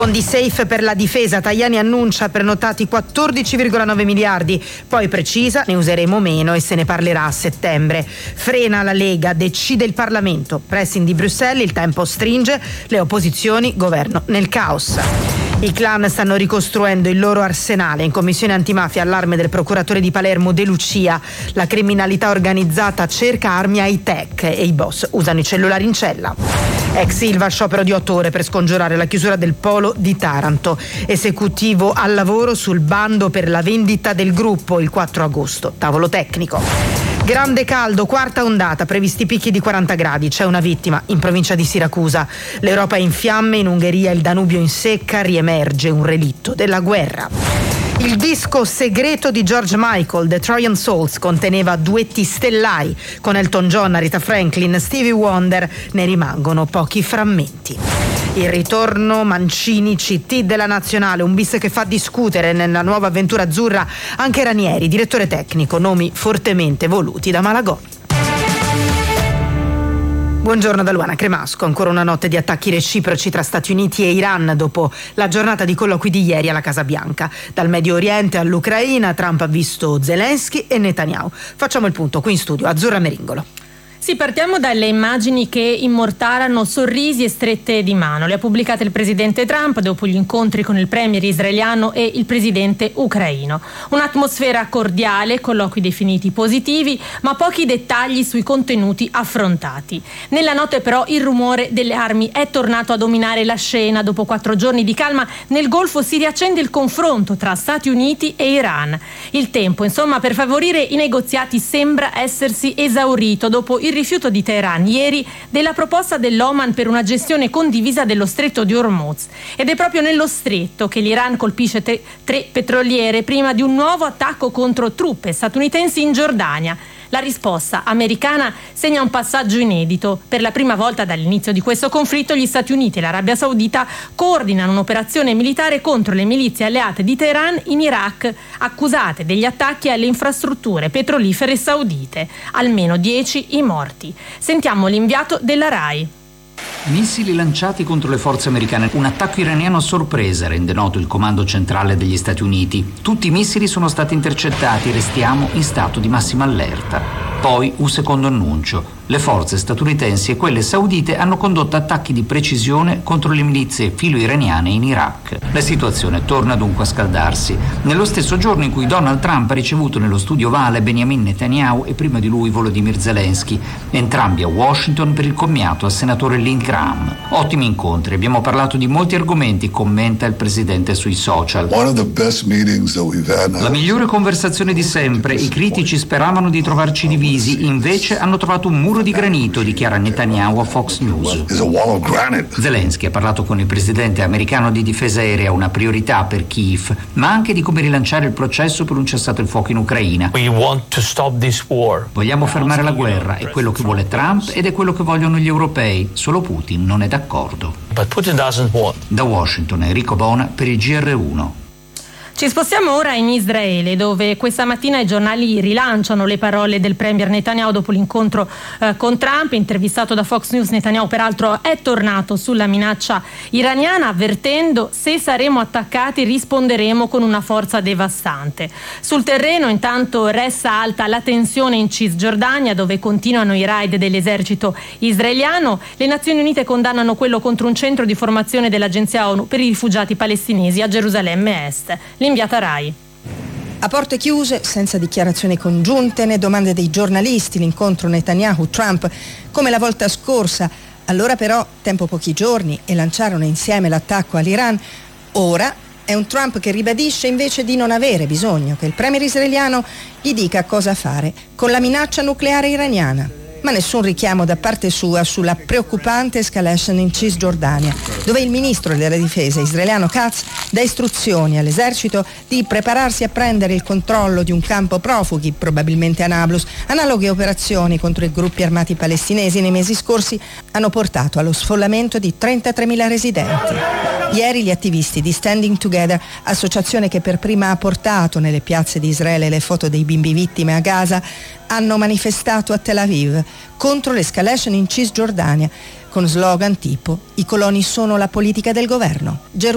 Fondi safe per la difesa, Tajani annuncia prenotati 14,9 miliardi, poi precisa ne useremo meno e se ne parlerà a settembre. Frena la Lega, decide il Parlamento, pressing di Bruxelles, il tempo stringe, le opposizioni, governo nel caos. I clan stanno ricostruendo il loro arsenale. In commissione antimafia allarme del procuratore di Palermo De Lucia. La criminalità organizzata cerca armi high-tech e i boss usano i cellulari in cella. Ex Ilva sciopero di 8 ore per scongiurare la chiusura del polo di Taranto. Esecutivo al lavoro sul bando per la vendita del gruppo il 4 agosto. Tavolo tecnico. Grande caldo, quarta ondata, previsti picchi di 40 gradi, c'è una vittima in provincia di Siracusa. L'Europa è in fiamme, in Ungheria il Danubio in secca, riemerge un relitto della guerra. Il disco segreto di George Michael, The Trojan Souls, conteneva duetti stellari con Elton John, Aretha Franklin, Stevie Wonder, ne rimangono pochi frammenti. Il ritorno Mancini CT della Nazionale, un bis che fa discutere nella nuova avventura azzurra anche Ranieri, direttore tecnico, nomi fortemente voluti da Malagò. Buongiorno da Luana Cremasco. Ancora una notte di attacchi reciproci tra Stati Uniti e Iran dopo la giornata di colloqui di ieri alla Casa Bianca. Dal Medio Oriente all'Ucraina, Trump ha visto Zelensky e Netanyahu. Facciamo il punto qui in studio. Azzurra Meringolo. Sì, partiamo dalle immagini che immortalano sorrisi e strette di mano. Le ha pubblicate il presidente Trump dopo gli incontri con il premier israeliano e il presidente ucraino. Un'atmosfera cordiale, colloqui definiti positivi, ma pochi dettagli sui contenuti affrontati. Nella notte però il rumore delle armi è tornato a dominare la scena. Dopo 4 giorni di calma nel Golfo si riaccende il confronto tra Stati Uniti e Iran. Il tempo, insomma, per favorire i negoziati sembra essersi esaurito dopo il rifiuto di Teheran ieri della proposta dell'Oman per una gestione condivisa dello stretto di Hormuz. Ed è proprio nello stretto che l'Iran colpisce tre petroliere prima di un nuovo attacco contro truppe statunitensi in Giordania. La risposta americana segna un passaggio inedito. Per la prima volta dall'inizio di questo conflitto gli Stati Uniti e l'Arabia Saudita coordinano un'operazione militare contro le milizie alleate di Teheran in Iraq, accusate degli attacchi alle infrastrutture petrolifere saudite. Almeno 10 i morti. Sentiamo l'inviato della RAI. Missili lanciati contro le forze americane. Un attacco iraniano a sorpresa, rende noto il comando centrale degli Stati Uniti. Tutti i missili sono stati intercettati, restiamo in stato di massima allerta. Poi un secondo annuncio. Le forze statunitensi e quelle saudite hanno condotto attacchi di precisione contro le milizie filo-iraniane in Iraq. La situazione torna dunque a scaldarsi. Nello stesso giorno in cui Donald Trump ha ricevuto nello studio ovale Benjamin Netanyahu e prima di lui Volodymyr Zelensky, entrambi a Washington per il commiato al senatore Lindsey Graham. Ottimi incontri, abbiamo parlato di molti argomenti, commenta il presidente sui social. La migliore conversazione di sempre, i critici speravano di trovarci divisi, invece hanno trovato un muro di granito, dichiara Netanyahu a Fox News. Zelensky ha parlato con il presidente americano di difesa aerea, una priorità per Kiev, ma anche di come rilanciare il processo per un cessate il fuoco in Ucraina. Vogliamo fermare la guerra, è quello che vuole Trump ed è quello che vogliono gli europei, solo Putin non è d'accordo. Da Washington, Enrico Bona per il GR1. Ci spostiamo ora in Israele, dove questa mattina i giornali rilanciano le parole del premier Netanyahu dopo l'incontro con Trump. Intervistato da Fox News, Netanyahu peraltro è tornato sulla minaccia iraniana, avvertendo: se saremo attaccati risponderemo con una forza devastante. Sul terreno intanto resta alta la tensione in Cisgiordania, dove continuano i raid dell'esercito israeliano. Le Nazioni Unite condannano quello contro un centro di formazione dell'Agenzia ONU per i rifugiati palestinesi a Gerusalemme Est. L'inviata RAI. A porte chiuse, senza dichiarazioni congiunte né domande dei giornalisti, l'incontro Netanyahu-Trump come la volta scorsa. Allora però, tempo pochi giorni, e lanciarono insieme l'attacco all'Iran. Ora è un Trump che ribadisce invece di non avere bisogno che il premier israeliano gli dica cosa fare con la minaccia nucleare iraniana. Ma nessun richiamo da parte sua sulla preoccupante escalation in Cisgiordania, dove il ministro della difesa israeliano Katz dà istruzioni all'esercito di prepararsi a prendere il controllo di un campo profughi, probabilmente a Nablus. Analoghe operazioni contro i gruppi armati palestinesi nei mesi scorsi hanno portato allo sfollamento di 33.000 residenti. Ieri gli attivisti di Standing Together, associazione che per prima ha portato nelle piazze di Israele le foto dei bimbi vittime a Gaza, hanno manifestato a Tel Aviv contro l'escalation in Cisgiordania con slogan tipo: i coloni sono la politica del governo.